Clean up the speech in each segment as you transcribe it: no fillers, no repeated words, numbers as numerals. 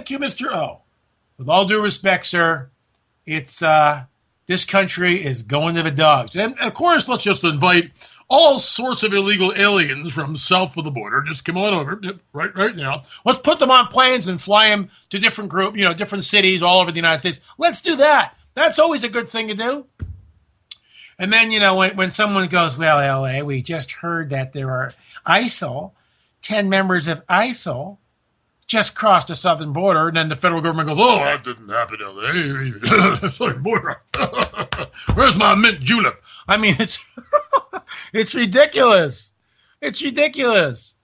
Thank you, Mr. O. With all due respect, sir, it's this country is going to the dogs. And, of course, let's just invite all sorts of illegal aliens from south of the border. Just come on over right now. Let's put them on planes and fly them to different different cities all over the United States. Let's do that. That's always a good thing to do. And then, when someone goes, well, L.A., we just heard that there are ISIL, 10 members of ISIL just crossed the southern border, and then the federal government goes, oh, that didn't happen, L.A. Southern border. Where's my mint julep? I mean, it's it's ridiculous. It's ridiculous.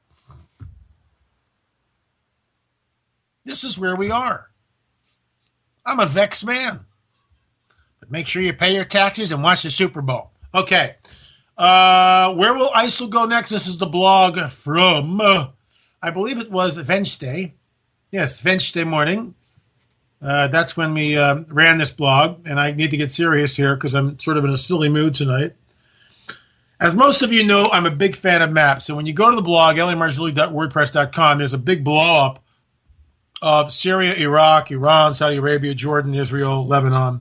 This is where we are. I'm a vexed man. But make sure you pay your taxes and watch the Super Bowl. Okay. Where will ISIL go next? This is the blog from, I believe it was Wednesday. Yes, Wednesday morning. That's when we ran this blog, and I need to get serious here because I'm sort of in a silly mood tonight. As most of you know, I'm a big fan of maps. So when you go to the blog, lamarzulli.wordpress.com, there's a big blow-up of Syria, Iraq, Iran, Saudi Arabia, Jordan, Israel, Lebanon.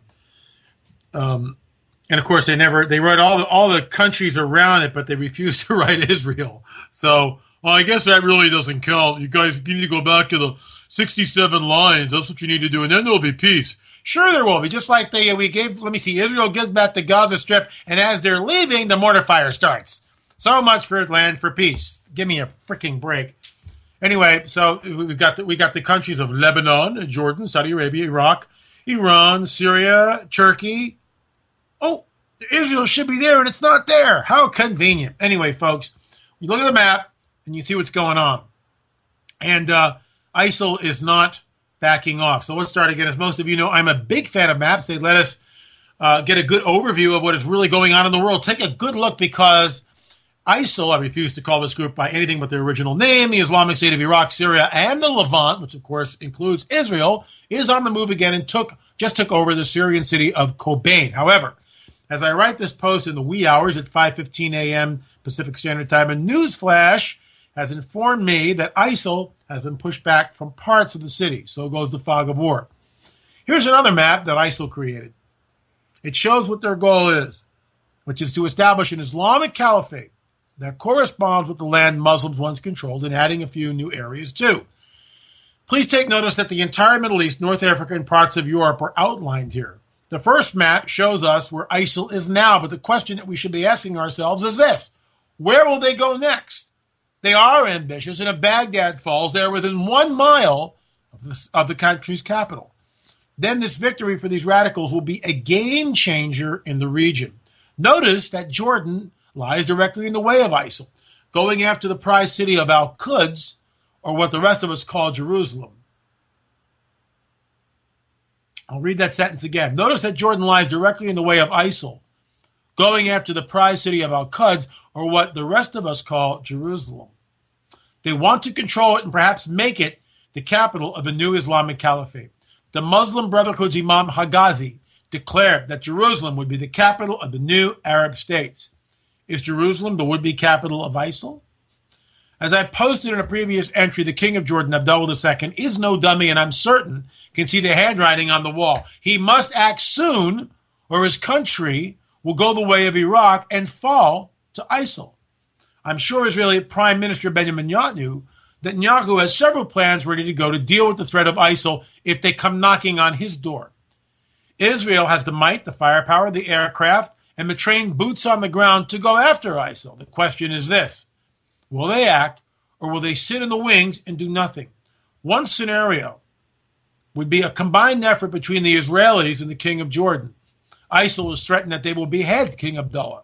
And of course, they wrote all the countries around it, but they refused to write Israel. So, well, I guess that really doesn't count. You guys need to go back to the 67 lines. That's what you need to do, and then there'll be peace. Sure, there will be. Just like Israel gives back the Gaza Strip, and as they're leaving, the mortar fire starts. So much for land for peace. Give me a freaking break. Anyway, so we got the countries of Lebanon, Jordan, Saudi Arabia, Iraq, Iran, Syria, Turkey. Oh, Israel should be there, and it's not there. How convenient. Anyway, folks, you look at the map, and you see what's going on. And ISIL is not backing off. So let's start again. As most of you know, I'm a big fan of maps. They let us get a good overview of what is really going on in the world. Take a good look because ISIL, I refuse to call this group by anything but their original name, the Islamic State of Iraq, Syria, and the Levant, which of course includes Israel, is on the move again and just took over the Syrian city of Kobane. However, as I write this post in the wee hours at 5:15 a.m. Pacific Standard Time, a news flash has informed me that ISIL has been pushed back from parts of the city. So goes the fog of war. Here's another map that ISIL created. It shows what their goal is, which is to establish an Islamic caliphate that corresponds with the land Muslims once controlled and adding a few new areas too. Please take notice that the entire Middle East, North Africa, and parts of Europe are outlined here. The first map shows us where ISIL is now, but the question that we should be asking ourselves is this: where will they go next? They are ambitious, and if Baghdad falls, they are within 1 mile of the country's capital. Then this victory for these radicals will be a game changer in the region. Notice that Jordan lies directly in the way of ISIL, going after the prized city of Al-Quds, or what the rest of us call Jerusalem. I'll read that sentence again. Notice that Jordan lies directly in the way of ISIL, going after the prized city of Al-Quds, or what the rest of us call Jerusalem. They want to control it and perhaps make it the capital of a new Islamic caliphate. The Muslim Brotherhood's Imam Hagazi declared that Jerusalem would be the capital of the new Arab states. Is Jerusalem the would-be capital of ISIL? As I posted in a previous entry, the king of Jordan, Abdullah II, is no dummy, and I'm certain can see the handwriting on the wall. He must act soon, or his country will go the way of Iraq and fall to ISIL. I'm sure Israeli Prime Minister Benjamin Netanyahu has several plans ready to go to deal with the threat of ISIL if they come knocking on his door. Israel has the might, the firepower, the aircraft, and the trained boots on the ground to go after ISIL. The question is this: will they act, or will they sit in the wings and do nothing? One scenario would be a combined effort between the Israelis and the king of Jordan. ISIL has threatened that they will behead King Abdullah.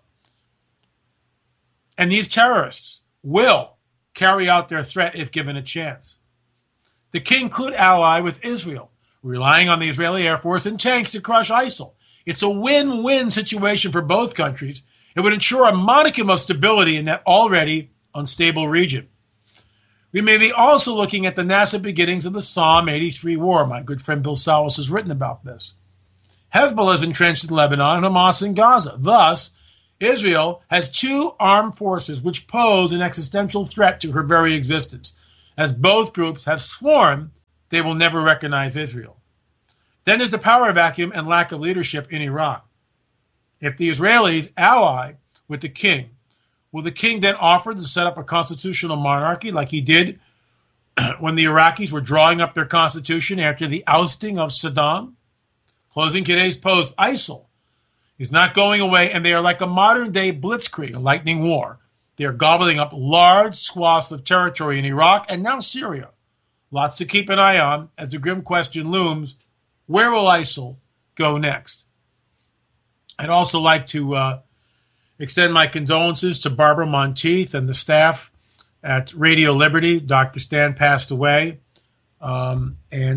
And these terrorists will carry out their threat if given a chance. The king could ally with Israel, relying on the Israeli Air Force and tanks to crush ISIL. It's a win-win situation for both countries. It would ensure a modicum of stability in that already unstable region. We may be also looking at the nascent beginnings of the Psalm 83 war. My good friend Bill Salas has written about this. Hezbollah is entrenched in Lebanon and Hamas in Gaza. Thus, Israel has two armed forces which pose an existential threat to her very existence, as both groups have sworn they will never recognize Israel. Then there's the power vacuum and lack of leadership in Iraq. If the Israelis ally with the king, will the king then offer to set up a constitutional monarchy like he did when the Iraqis were drawing up their constitution after the ousting of Saddam? Closing today's post, ISIL is not going away, and they are like a modern-day blitzkrieg, a lightning war. They are gobbling up large swaths of territory in Iraq and now Syria. Lots to keep an eye on as the grim question looms, where will ISIL go next? I'd also like to extend my condolences to Barbara Monteith and the staff at Radio Liberty. Dr. Stan passed away, and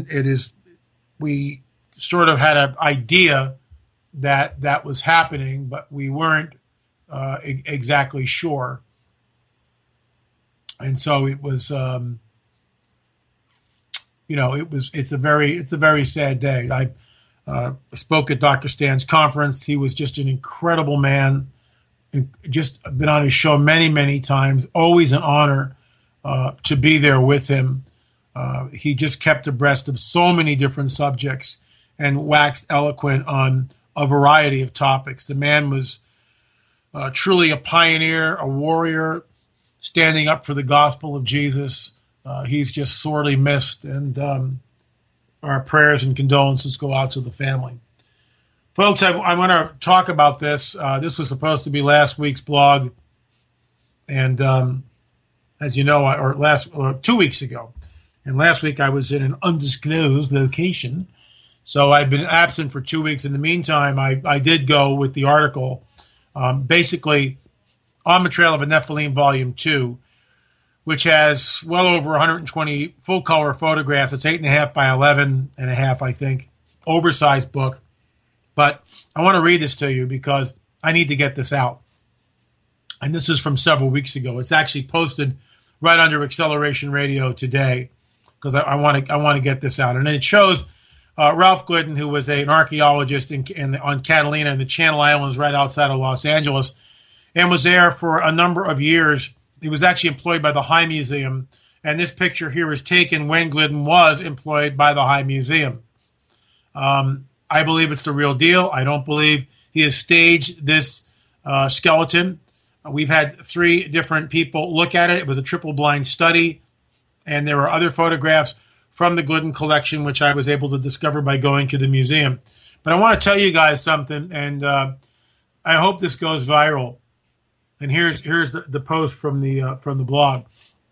we sort of had an idea that was happening, but we weren't exactly sure. And so it was, it's a very sad day. I spoke at Dr. Stan's conference. He was just an incredible man. Just been on his show many, many times. Always an honor to be there with him. He just kept abreast of so many different subjects and waxed eloquent on a variety of topics. The man was truly a pioneer, a warrior, standing up for the gospel of Jesus. He's just sorely missed, and our prayers and condolences go out to the family. Folks, I want to talk about this. This was supposed to be last week's blog, and as you know, 2 weeks ago, and last week I was in an undisclosed location, so I've been absent for 2 weeks. In the meantime, I did go with the article, basically On the Trail of a Nephilim, Volume 2, which has well over 120 full-color photographs. It's 8.5 by 11.5, I think, oversized book. But I want to read this to you because I need to get this out. And this is from several weeks ago. It's actually posted right under Acceleration Radio today because I want to get this out. And it shows Ralph Glidden, who was an archaeologist on Catalina and the Channel Islands right outside of Los Angeles, and was there for a number of years. He was actually employed by the High Museum, and this picture here is taken when Glidden was employed by the High Museum. I believe it's the real deal. I don't believe he has staged this skeleton. We've had 3 different people look at it. It was a triple-blind study, and there are other photographs from the Glidden collection, which I was able to discover by going to the museum. But I want to tell you guys something, and I hope this goes viral. And here's the post from the blog.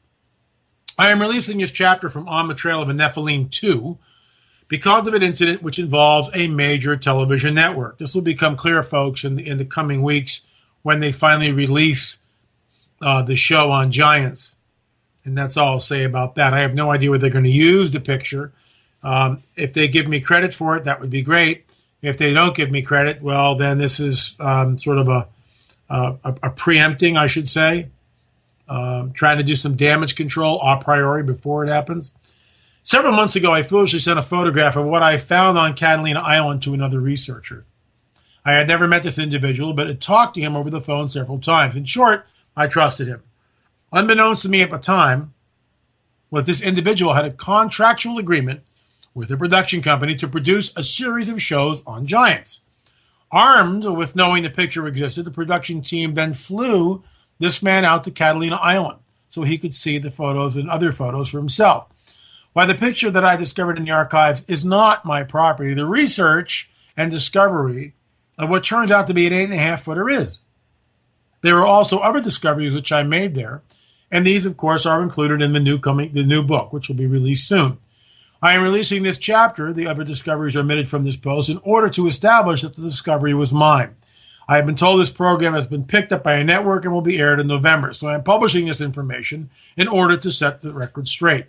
I am releasing this chapter from On the Trail of a Nephilim 2 because of an incident which involves a major television network. This will become clear, folks, in the coming weeks when they finally release the show on Giants. And that's all I'll say about that. I have no idea whether they're going to use the picture. If they give me credit for it, that would be great. If they don't give me credit, well, then this is sort of a preempting, I should say, trying to do some damage control a priori before it happens. Several months ago, I foolishly sent a photograph of what I found on Catalina Island to another researcher. I had never met this individual, but had talked to him over the phone several times. In short, I trusted him. Unbeknownst to me at the time, this individual had a contractual agreement with a production company to produce a series of shows on Giants. Armed with knowing the picture existed, the production team then flew this man out to Catalina Island so he could see the photos and other photos for himself. While the picture that I discovered in the archives is not my property, the research and discovery of what turns out to be an 8.5-footer is. There are also other discoveries which I made there, and these, of course, are included in the new book, which will be released soon. I am releasing this chapter, the other discoveries are omitted from this post, in order to establish that the discovery was mine. I have been told this program has been picked up by a network and will be aired in November, so I am publishing this information in order to set the record straight.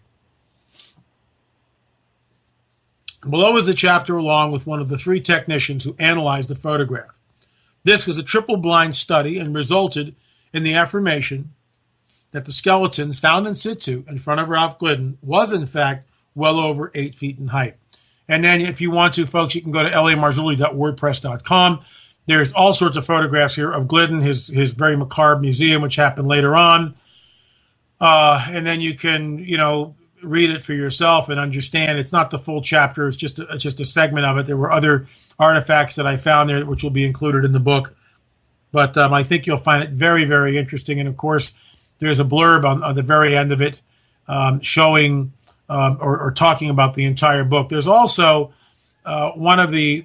Below is a chapter along with one of the 3 technicians who analyzed the photograph. This was a triple-blind study and resulted in the affirmation that the skeleton found in situ in front of Ralph Glidden was, in fact, well over 8 feet in height. And then if you want to, folks, you can go to lamarzulli.wordpress.com. There's all sorts of photographs here of Glidden, his very macabre museum, which happened later on. And then you can, read it for yourself and understand. It's not the full chapter. It's just a segment of it. There were other artifacts that I found there, which will be included in the book. But I think you'll find it very, very interesting. And, of course, there's a blurb on the very end of it showing or talking about the entire book. There's also one of the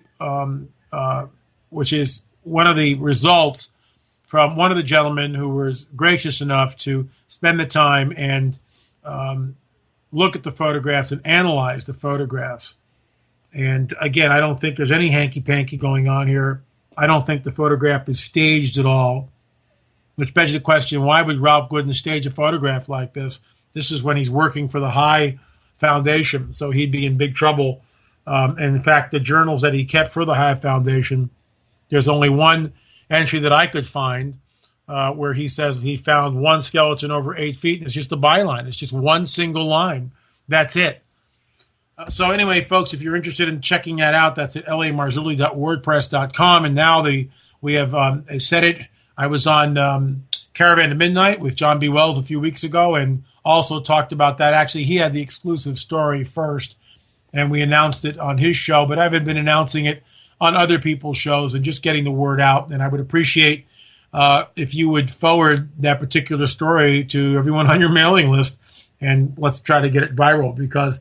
which is one of the results from one of the gentlemen who was gracious enough to spend the time and look at the photographs and analyze the photographs. And again, I don't think there's any hanky-panky going on here. I don't think the photograph is staged at all, which begs the question, why would Ralph Gooden stage a photograph like this? This is when he's working for the High Foundation, so he'd be in big trouble. And in fact, the journals that he kept for the High Foundation, there's only one entry that I could find where he says he found one skeleton over 8 feet, and it's just a byline. It's just one single line. That's it. So anyway, folks, if you're interested in checking that out, that's at lamarzulli.wordpress.com. And now we have said it. I was on Caravan to Midnight with John B. Wells a few weeks ago and also talked about that. Actually, he had the exclusive story first, and we announced it on his show. But I've been announcing it on other people's shows and just getting the word out. And I would appreciate if you would forward that particular story to everyone on your mailing list, and let's try to get it viral, because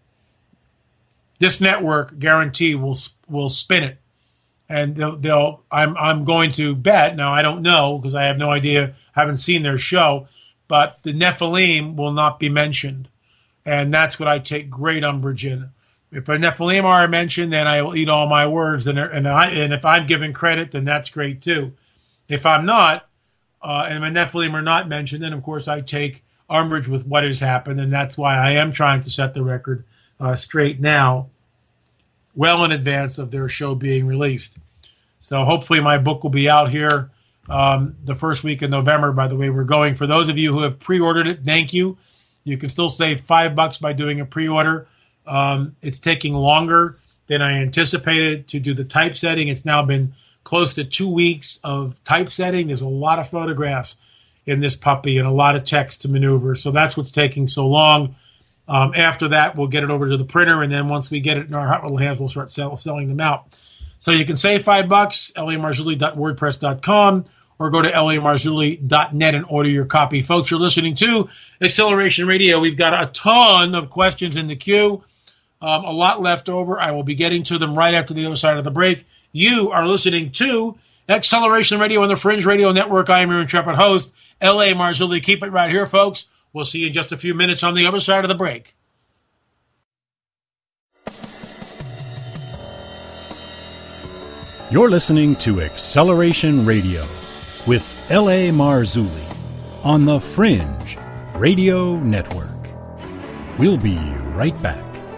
this network, guarantee, will spin it, and they'll. I'm going to bet, now I don't know because I have no idea, haven't seen their show, but the Nephilim will not be mentioned, and that's what I take great umbrage in. If a Nephilim are mentioned, then I will eat all my words, and if I'm given credit, then that's great too. If I'm not, and my Nephilim are not mentioned, then of course I take umbrage with what has happened, and that's why I am trying to set the record straight now, well in advance of their show being released. So hopefully my book will be out here the first week in November. By the way, we're going, for those of you who have pre-ordered it, thank you. You can still save $5 by doing a pre-order. It's taking longer than I anticipated to do the typesetting. It's now been close to 2 weeks of typesetting. There's a lot of photographs in this puppy and a lot of text to maneuver. So that's what's taking so long. After that, we'll get it over to the printer, and then once we get it in our hot little hands, we'll start selling them out. So you can save $5, lamarzulli.wordpress.com, or go to lamarzulli.net and order your copy. Folks, you're listening to Acceleration Radio. We've got a ton of questions in the queue, a lot left over. I will be getting to them right after the other side of the break. You are listening to Acceleration Radio on the Fringe Radio Network. I am your intrepid host, L.A. Marzulli. Keep it right here, folks. We'll see you in just a few minutes on the other side of the break. You're listening to Acceleration Radio with L.A. Marzulli on the Fringe Radio Network. We'll be right back.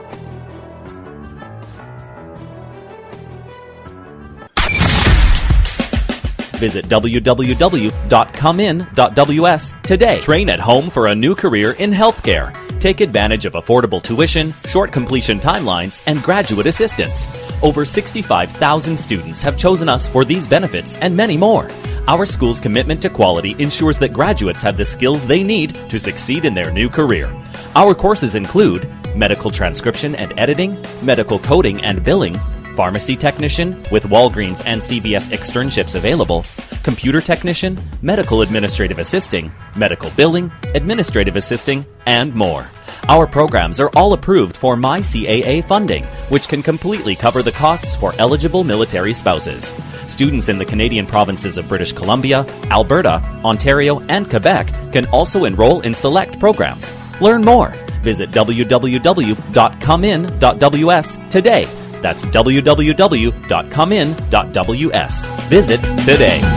Visit www.comein.ws today. Train at home for a new career in healthcare. Take advantage of affordable tuition, short completion timelines, and graduate assistance. Over 65,000 students have chosen us for these benefits and many more. Our school's commitment to quality ensures that graduates have the skills they need to succeed in their new career. Our courses include medical transcription and editing, medical coding and billing, pharmacy technician with Walgreens and CVS externships available, computer technician, medical administrative assisting, medical billing, administrative assisting, and more. Our programs are all approved for MyCAA funding, which can completely cover the costs for eligible military spouses. Students in the Canadian provinces of British Columbia, Alberta, Ontario, and Quebec can also enroll in select programs. Learn more. Visit www.comein.ws today. That's www.comein.ws. Visit today.